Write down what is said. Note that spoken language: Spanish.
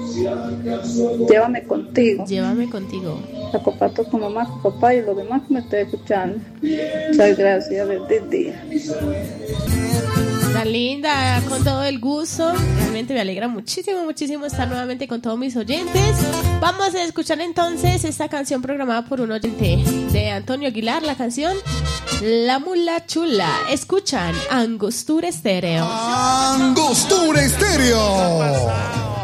Llévame contigo. Llévame contigo. La comparto con mamá, con papá y los demás que me estén escuchando. Muchas gracias, bendito día. Tan linda, con todo el gusto. Realmente me alegra muchísimo, muchísimo estar nuevamente con todos mis oyentes. Vamos a escuchar entonces esta canción programada por un oyente de Antonio Aguilar, la canción La Mula Chula. Escuchan Angostura Estéreo. Angostura Estéreo.